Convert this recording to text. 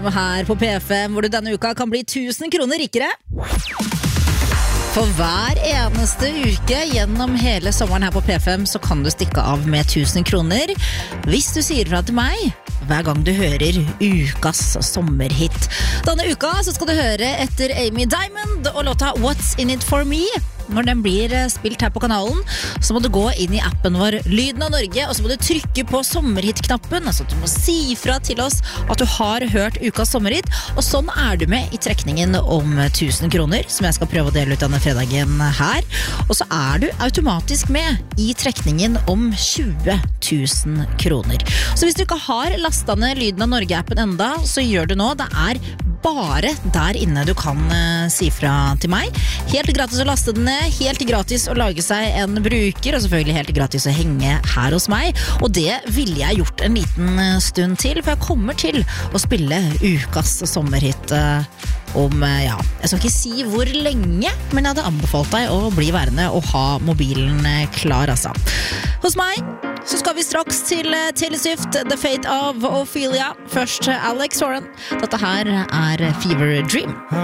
Her på P5, hvor du denne uka kan bli 1000 kroner rikere. For hver eneste uke gjennom hele sommeren her på P5 så kan du stikke av med 1000 kroner hvis du sier fra til meg hver gang du hører ukas sommerhit. Denne uka så skal du høre etter Amy Diamond og låta What's in it for me. Når den blir spilt her på kanalen, så må du gå inn i appen vår Lyden av Norge, og så må du trykke på sommerhit-knappen, altså du må si fra til oss at du har hørt ukas sommerhit, og sånn er du med i trekningen om 1000 kroner, som jeg skal prøve å dele ut denne fredagen her. Og så er du automatisk med i trekningen om 20 000 kroner. Så hvis du ikke har lastet ned Lyden av Norge-appen enda, så gjør du nå. Det er bare der inne du kan si fra til meg. Helt gratis å laste den ned, helt gratis å lage seg en bruker, og selvfølgelig helt gratis å henge her hos meg. Og det ville jeg gjort en liten stund til, for jeg kommer til å spille ukas sommerhit om, jeg skal ikke si hvor lenge, men jeg hadde anbefalt deg å bli værende og ha mobilen klar, altså. Hos meg så skal vi straks til Taylor Swift, The Fate of Ophelia. Først Alex Warren. Dette her er Fever Dream.